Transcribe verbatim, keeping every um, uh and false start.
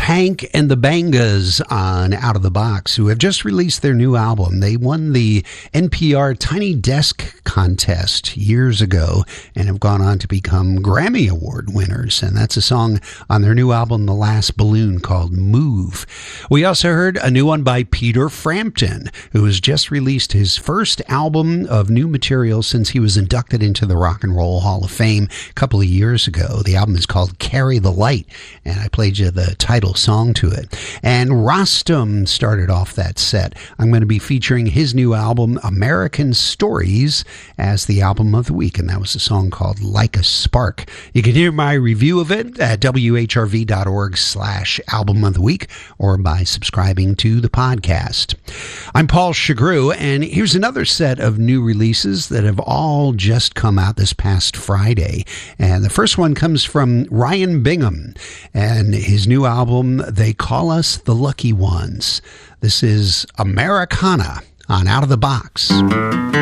Hank and the Bangas on Out of the Box, who have just released their new album. They won the N P R Tiny Desk contest years ago and have gone on to become Grammy Award winners. And that's a song on their new album, The Last Balloon, called Move. We also heard a new one by Peter Frampton, who has just released his first album of new material since he was inducted into the Rock and Roll Hall of Fame a couple of years ago. The album is called Carry the Light, and I played you the title song to it. And Rostam started off that set. I'm going to be featuring his new album, American Stories, as the album of the week, and that was a song called Like a Spark. You can hear my review of it at W H R V dot org slash album of the week or by subscribing to the podcast. I'm Paul Chagru, and here's another set of new releases that have all just come out this past Friday. And the first one comes from Ryan Bingham and his new album, They Call Us the Lucky Ones. This is Americana on Out of the Box.